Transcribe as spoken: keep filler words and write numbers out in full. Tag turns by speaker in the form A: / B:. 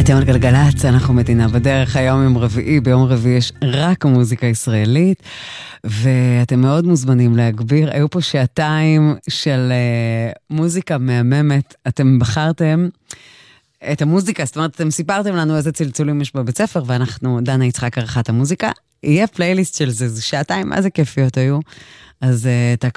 A: אתם על גלגלצ, אנחנו מדינה בדרך, היום יום רביעי, ביום רביעי יש רק מוזיקה ישראלית, ואתם מאוד מוזמנים להגביר. היו פה שעתיים של uh, מוזיקה מהממת, אתם בחרתם את המוזיקה, זאת אומרת, אתם סיפרתם לנו איזה צלצולים יש בבית ספר, ואנחנו, דנה יצחק ערכת המוזיקה, יהיה פלייליסט של זה, זה שעתיים, מה זה כיפיות היו? אז uh,